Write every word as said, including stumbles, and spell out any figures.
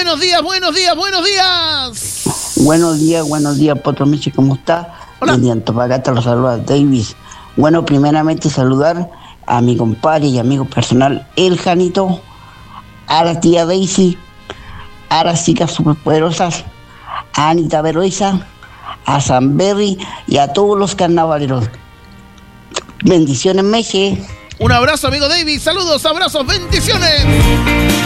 buenos días, buenos días, buenos días. Buenos días, buenos días, Potro Michi, ¿cómo está? Hola. Desde Antofagasta los saluda Davis. Bueno, primeramente saludar a mi compadre y amigo personal, el Janito, a la tía Daisy, a las chicas superpoderosas, a Anita Veroiza, a San Berry y a todos los carnavaleros. Bendiciones, Meche. Un abrazo, amigo David. Saludos, abrazos, bendiciones.